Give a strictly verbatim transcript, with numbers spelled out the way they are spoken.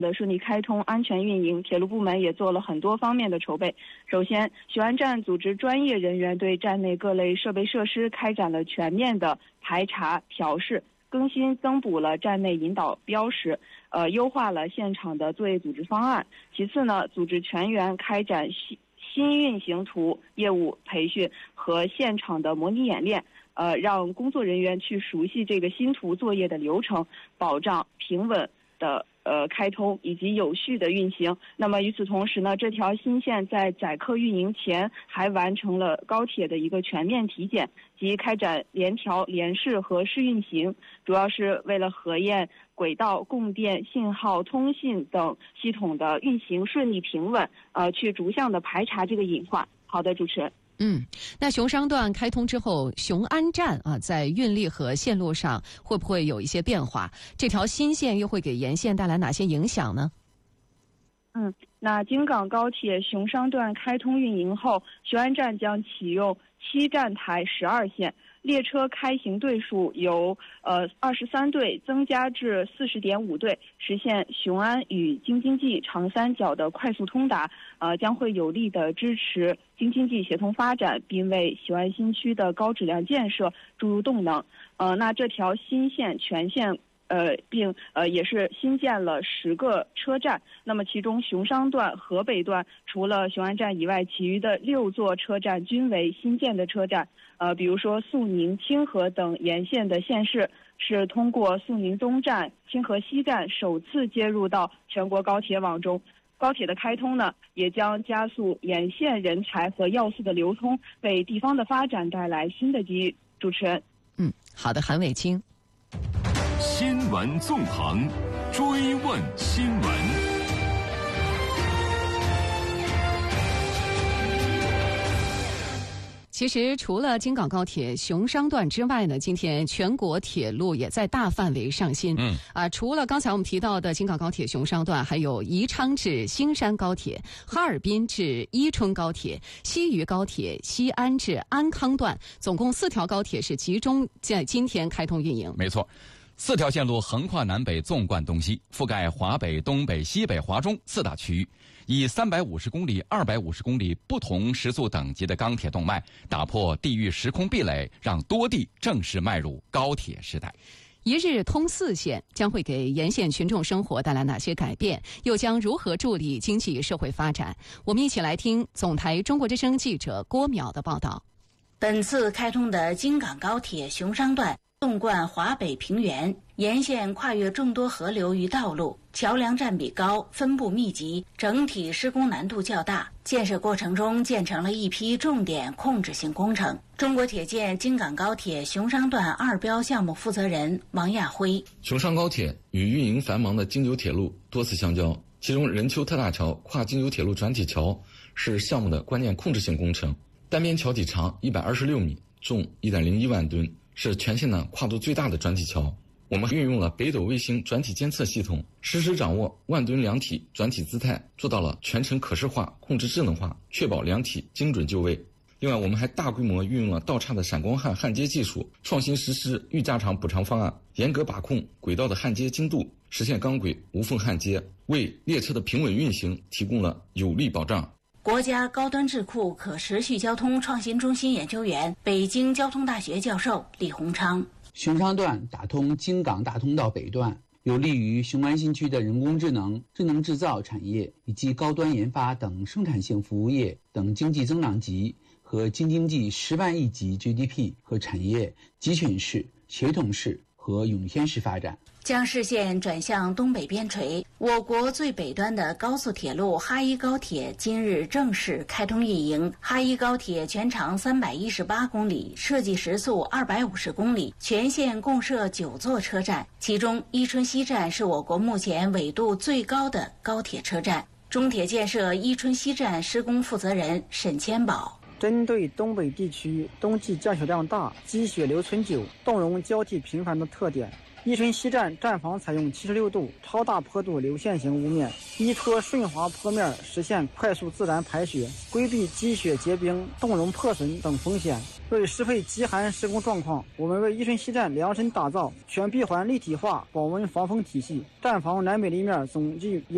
的顺利开通、安全运营，铁路部门也做了很多方面的筹备。首先，雄安站组织专业人员对站内各类设备设施开展了全面的排查调试，更新增补了站内引导标识，呃，优化了现场的作业组织方案。其次呢，组织全员开展新新运行图业务培训和现场的模拟演练，呃，让工作人员去熟悉这个新图作业的流程，保障平稳的呃开通以及有序的运行。那么与此同时呢，这条新线在载客运营前还完成了高铁的一个全面体检及开展联调、联试和试运行，主要是为了核验轨道、供电、信号、通信等系统的运行顺利平稳，呃，去逐项的排查这个隐患。好的，主持人。 嗯，那雄商段开通之后，雄安站啊，在运力和线路上会不会有一些变化？这条新线又会给沿线带来哪些影响呢？ 嗯，那京港高铁雄商段开通运营后，雄安站将启用七站台十二线，列车开行队数由呃二十三队增加至四十点五队，实现雄安与京津冀长三角的快速通达，呃，将会有力的支持京津冀协同发展，并为雄安新区的高质量建设注入动能。呃，那这条新线全线。呃，并呃也是新建了十个车站，那么其中雄商段、河北段除了雄安站以外，其余的六座车站均为新建的车站。呃，比如说肃宁、清河等沿线的县市是通过肃宁东站、清河西站首次接入到全国高铁网中。高铁的开通呢，也将加速沿线人才和要素的流通，为地方的发展带来新的机遇。主持人， 嗯，好的，韩伟清。 新闻纵横，追问新闻。 其实除了京港高铁雄商段之外呢，今天全国铁路也在大范围上新。嗯啊，除了刚才我们提到的京港高铁雄商段，还有宜昌至兴山高铁、哈尔滨至伊春高铁、西渝高铁、西安至安康段，总共四条高铁是集中在今天开通运营。 没错。四条线路横跨南北，纵贯东西，覆盖华北、东北、西北、华中四大区域，以三百五十公里、二百五十公里不同时速等级的钢铁动脉，打破地域时空壁垒，让多地正式迈入高铁时代。 一日通四线将会给沿线群众生活带来哪些改变？又将如何助力经济社会发展？我们一起来听总台中国之声记者郭淼的报道。 本次开通的京港高铁雄商段纵贯华北平原，沿线跨越众多河流与道路，桥梁占比高，分布密集，整体施工难度较大。建设过程中建成了一批重点控制性工程。中国铁建京港高铁雄商段二标项目负责人王亚辉： 雄商高铁与运营繁忙的京九铁路多次相交，其中任丘特大桥跨京九铁路转体桥是项目的关键控制性工程，单边桥体长一百二十六米，重一点零一万吨。是全线的跨度最大的转体桥。我们运用了北斗卫星转体监测系统，实时掌握万吨梁体转体姿态，做到了全程可视化、控制智能化，确保梁体精准就位。另外，我们还大规模运用了道岔的闪光焊焊接技术，创新实施预加长补偿方案，严格把控轨道的焊接精度，实现钢轨无缝焊接，为列车的平稳运行提供了有力保障。 国家高端智库可持续交通创新中心研究员、北京交通大学教授李洪昌： 雄商段打通京港大通道北段，有利于雄安新区的人工智能、智能制造产业以及高端研发等生产性服务业等经济增长极和京津冀十万亿级 G D P 和产业集群式、协同式和涌现式发展。 将视线转向东北边陲，我国最北端的高速铁路哈一高铁今日正式开通运营。哈一高铁全长三百一十八公里，设计时速二百五十公里，全线共设九座车站，其中伊春西站是我国目前纬度最高的高铁车站。中铁建设伊春西站施工负责人沈千宝： 针对东北地区冬季降雪量大、积雪留存久、冻融交替频繁的特点，伊春西站站房采用七十六度超大坡度流线型屋面，依托顺滑坡面，实现快速自然排雪，规避积雪结冰、冻融破损等风险。为适配极寒施工状况，我们为伊春西站量身打造全闭环立体化保温防风体系，站房南北立面总计